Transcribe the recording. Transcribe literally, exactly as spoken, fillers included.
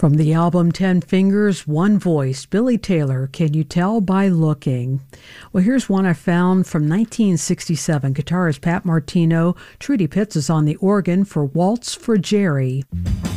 From the album Ten Fingers, One Voice, Billy Taylor, Can You Tell by Looking? Well, here's one I found from nineteen sixty-seven. Guitarist Pat Martino, Trudy Pitts is on the organ for Waltz for Jerry.